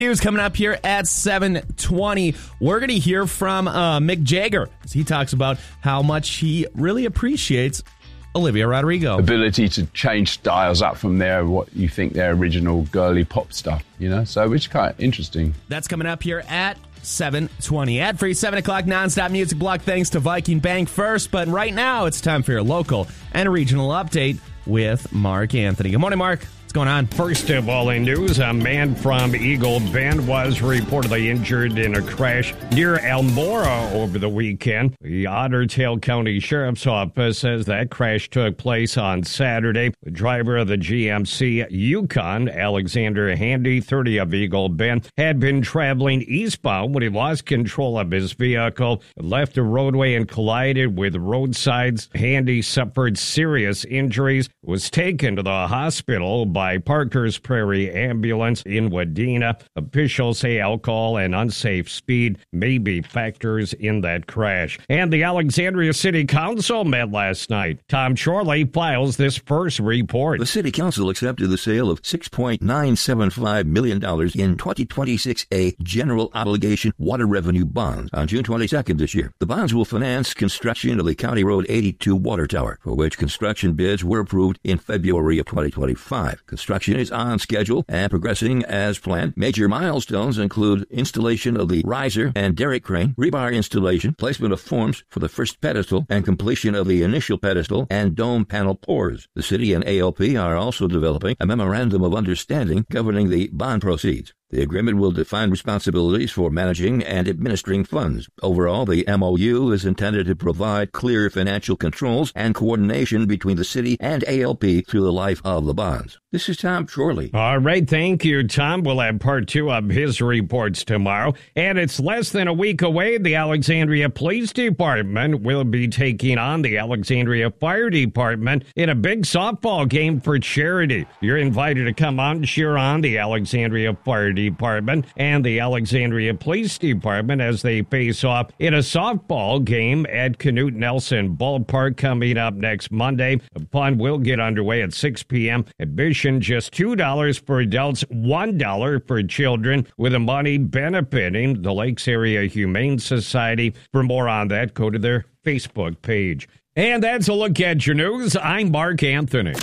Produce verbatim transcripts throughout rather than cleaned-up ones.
News coming up here at seven twenty. We're going to hear from uh, Mick Jagger as he talks about how much he really appreciates Olivia Rodrigo. Ability to change styles up from their, what you think their original girly pop stuff, you know, so which is kind of interesting. That's coming up here at seven twenty. Ad free seven o'clock nonstop music block thanks to Viking Bank first. But right now it's time for your local and regional update with Mark Anthony. Good morning, Mark. What's going on? First of all in news, a man from Eagle Bend was reportedly injured in a crash near Elmora over the weekend. The Otter Tail County Sheriff's Office says that crash took place on Saturday. The driver of the G M C Yukon, Alexander Handy, thirty of Eagle Bend, had been traveling eastbound when he lost control of his vehicle, left the roadway and collided with roadsides. Handy suffered serious injuries, was taken to the hospital by by Parker's Prairie Ambulance in Wadena. Officials say alcohol and unsafe speed may be factors in that crash. And the Alexandria City Council met last night. Tom Chorley files this first report. The City Council accepted the sale of six point nine seven five million dollars in twenty twenty-six A general obligation water revenue bonds on June twenty-second this year. The bonds will finance construction of the County Road eighty-two water tower, for which construction bids were approved in February of twenty twenty-five. Construction is on schedule and progressing as planned. Major milestones include installation of the riser and derrick crane, rebar installation, placement of forms for the first pedestal, and completion of the initial pedestal and dome panel pours. The city and A L P are also developing a memorandum of understanding governing the bond proceeds. The agreement will define responsibilities for managing and administering funds. Overall, the M O U is intended to provide clear financial controls and coordination between the city and A L P through the life of the bonds. This is Tom Chorley. All right, thank you, Tom. We'll have part two of his reports tomorrow. And it's less than a week away. The Alexandria Police Department will be taking on the Alexandria Fire Department in a big softball game for charity. You're invited to come out and cheer on the Alexandria Fire Department and the Alexandria Police Department as they face off in a softball game at Knute Nelson Ballpark coming up next Monday. The fun will get underway at six p.m. Admission just two dollars for adults, one dollar for children, with the money benefiting the Lakes Area Humane Society. For more on that, go to their Facebook page. And that's a look at your news. I'm Mark Anthony.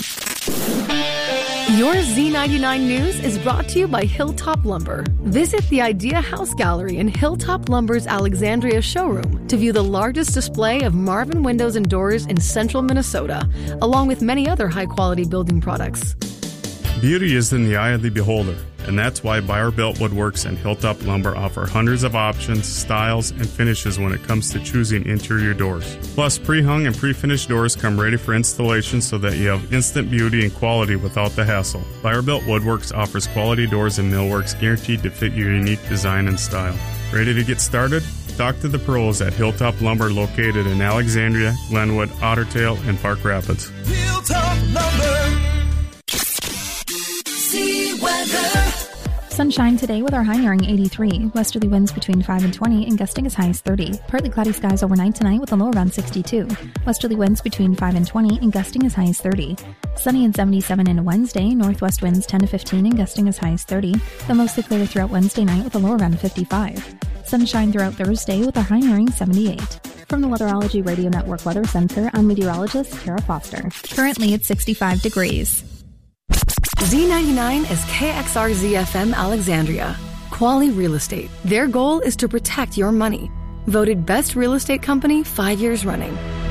Your Z ninety-nine News is brought to you by Hilltop Lumber. Visit the Idea House Gallery in Hilltop Lumber's Alexandria showroom to view the largest display of Marvin windows and doors in central Minnesota, along with many other high-quality building products. Beauty is in the eye of the beholder, and that's why Buyer Built Woodworks and Hilltop Lumber offer hundreds of options, styles, and finishes when it comes to choosing interior doors. Plus, pre-hung and pre-finished doors come ready for installation so that you have instant beauty and quality without the hassle. Buyer Built Woodworks offers quality doors and millworks guaranteed to fit your unique design and style. Ready to get started? Talk to the pros at Hilltop Lumber, located in Alexandria, Glenwood, Otter Tail, and Park Rapids. Hilltop Lumber. Weather. Sunshine today with our high nearing eighty-three. Westerly winds between five and twenty and gusting as high as thirty. Partly cloudy skies overnight tonight with a low around sixty-two. Westerly winds between five and twenty and gusting as high as thirty. Sunny and seventy-seven into Wednesday. Northwest winds ten to fifteen and gusting as high as thirty. Though mostly clear throughout Wednesday night with a low around fifty-five. Sunshine throughout Thursday with a high nearing seventy-eight. From the Weatherology Radio Network Weather Center, I'm meteorologist Tara Foster. Currently it's sixty-five degrees. Z ninety-nine is K X R Z F M Alexandria. Quali Real Estate. Their goal is to protect your money. Voted Best Real Estate Company five years running.